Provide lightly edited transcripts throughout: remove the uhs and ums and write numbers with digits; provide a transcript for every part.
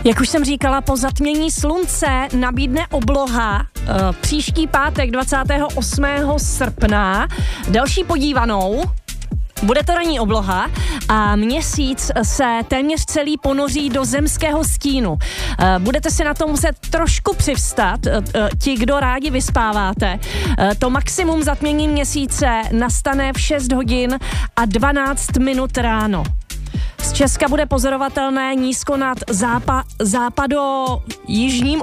Jak už jsem říkala, po zatmění slunce nabídne obloha příští pátek 28. srpna. Další podívanou. Bude to ranní obloha a měsíc se téměř celý ponoří do zemského stínu. Budete si na to muset trošku přivstat, ti, kdo rádi vyspáváte. To maximum zatmění měsíce nastane v 6 hodin a 12 minut ráno. Z Česka bude pozorovatelné nízko nad západo-jižním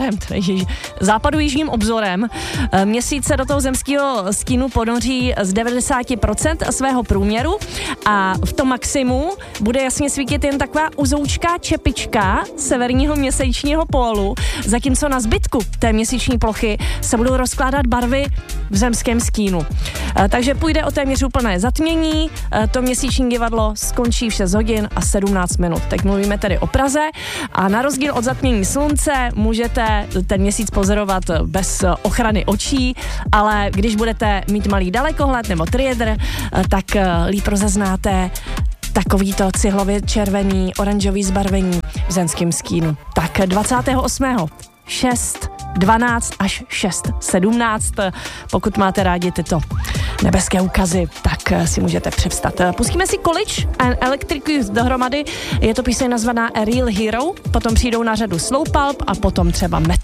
obzorem. Měsíc se do toho zemského stínu ponoří z 90% svého průměru a v tom maximu bude jasně svítit jen taková uzoučká čepička severního měsíčního pólu, zatímco na zbytku té měsíční plochy se budou rozkládat barvy v zemském stínu. Takže půjde o téměř úplné zatmění, to měsíční divadlo skončí v 6 hodin a 17 minut. Teď mluvíme tedy o Praze a na rozdíl od zatmění slunce můžete ten měsíc pozorovat bez ochrany očí, ale když budete mít malý dalekohled nebo triedr, tak líp rozeznáte takovýto cihlově červený, oranžový zbarvení v zemském stínu. Tak 28. 6:12 až 6:17. Pokud máte rádi tyto nebeské úkazy, tak si můžete přivstat. Pustíme si College and Electric Youth dohromady. Je to píseň nazvaná A Real Hero, potom přijdou na řadu Slow Pulp a potom třeba Metal.